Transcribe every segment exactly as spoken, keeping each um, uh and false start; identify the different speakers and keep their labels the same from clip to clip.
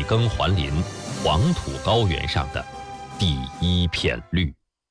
Speaker 1: 耕还林，黄土高原上的第一片绿。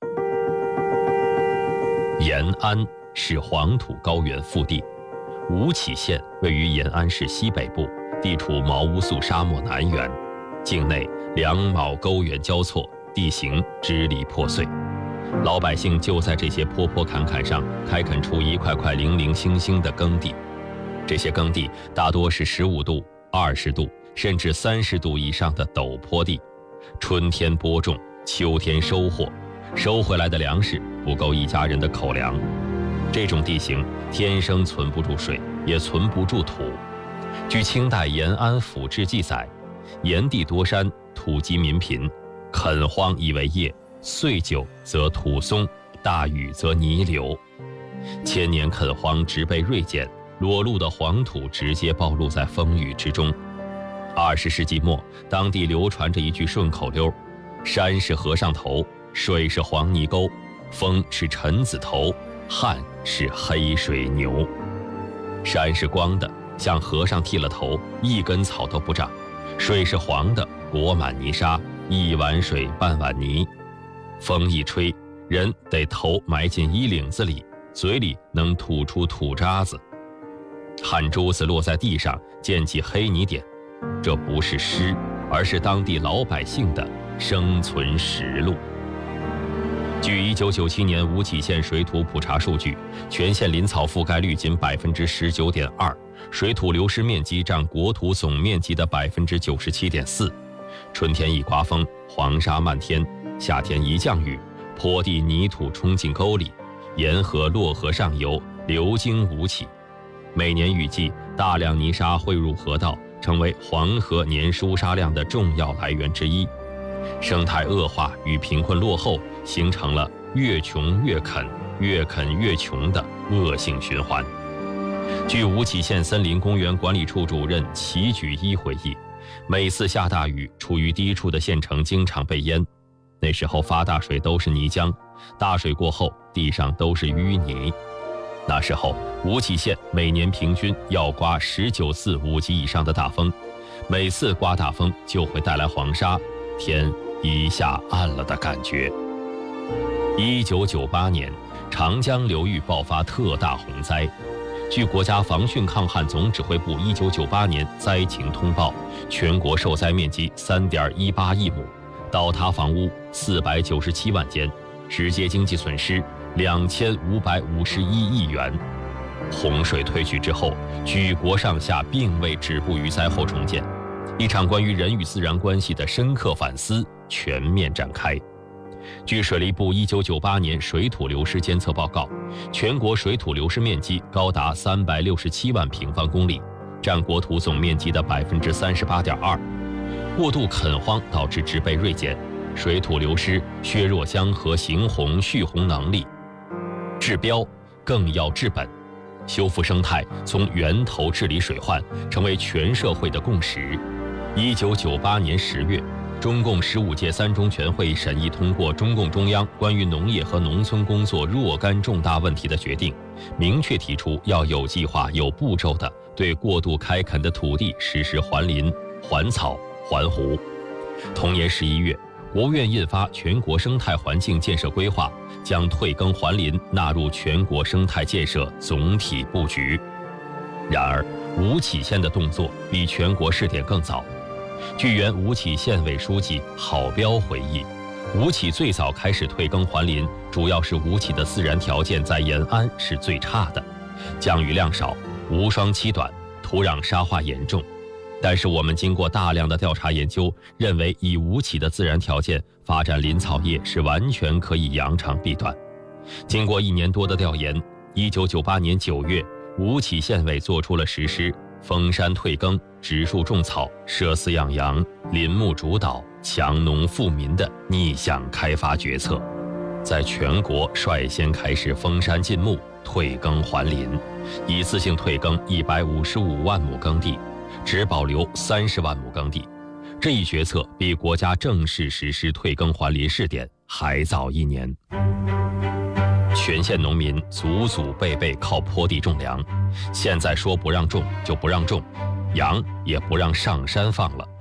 Speaker 1: 延安是黄土高原腹地，吴起县位于延安市西北部，地处毛乌素沙漠南缘，境内两卯沟原交错，地形支离破碎。老百姓就在这些坡坡坎坎上开垦出一块块零零星星的耕地，这些耕地大多是十五度、二十度甚至三十度以上的陡坡地，春天播种，秋天收获，收回来的粮食不够一家人的口粮。这种地形天生存不住水，也存不住土。据清代延安府志记载，炎地多山，土瘠民贫，垦荒以为业，岁久则土松，大雨则泥流。千年垦荒植被锐减，裸露的黄土直接暴露在风雨之中。二十世纪末，当地流传着一句顺口溜：山是和尚头，水是黄泥沟，风是陈子头，旱是黑水牛。山是光的，像和尚剃了头，一根草都不长；水是黄的，裹满泥沙，一碗水半碗泥。风一吹，人得头埋进衣领子里，嘴里能吐出土渣子。汗珠子落在地上，溅起黑泥点，这不是诗，而是当地老百姓的生存实录。据一九九七年吴起县水土普查数据，全县林草覆盖率仅百分之十九点二，水土流失面积占国土总面积的百分之九十七点四。春天一刮风，黄沙漫天；夏天一降雨，坡地泥土冲进沟里，沿河洛河上游，流经吴起。每年雨季，大量泥沙汇入河道，成为黄河年输沙量的重要来源之一。生态恶化与贫困落后形成了越穷越垦、越垦越穷的恶性循环。据吴起县森林公园管理处主任齐举一回忆，每次下大雨，处于低处的县城经常被淹。那时候发大水都是泥浆，大水过后地上都是淤泥。那时候吴起县每年平均要刮十九次五级以上的大风，每次刮大风就会带来黄沙，天一下暗了的感觉。一九九八年，长江流域爆发特大洪灾。据国家防汛抗旱总指挥部一九九八年灾情通报，全国受灾面积三点一八亿亩，倒塌房屋四百九十七万间，直接经济损失两千五百五十一亿元。洪水退去之后，举国上下并未止步于灾后重建，一场关于人与自然关系的深刻反思全面展开。据水利部一九九八年水土流失监测报告，全国水土流失面积高达三百六十七万平方公里，占国土总面积的百分之三十八点二。过度垦荒导致植被锐减，水土流失削弱江河行洪蓄洪能力。治标更要治本，修复生态，从源头治理水患，成为全社会的共识。一九九八年十月，中共十五届三中全会审议通过中共中央关于农业和农村工作若干重大问题的决定，明确提出要有计划、有步骤地对过度开垦的土地实施还林、还草、还湖。同年十一月，国务院印发《全国生态环境建设规划》，将退耕还林纳入全国生态建设总体布局。然而，吴起县的动作比全国试点更早。据原吴起县委书记郝彪回忆，吴起最早开始退耕还林，主要是吴起的自然条件在延安是最差的，降雨量少，无霜期短，土壤沙化严重。但是我们经过大量的调查研究，认为以吴起的自然条件发展林草业是完全可以扬长避短。经过一年多的调研，一九九八年九月，吴起县委做出了实施封山退耕、植树种草、舍饲养羊、林木主导、强农富民的逆向开发决策，在全国率先开始封山禁牧、退耕还林，一次性退耕一百五十五万亩耕地，只保留三十万亩耕地。这一决策比国家正式实施退耕还林试点还早一年。全县农民祖祖辈辈靠坡地种粮，现在说不让种就不让种，羊也不让上山放了。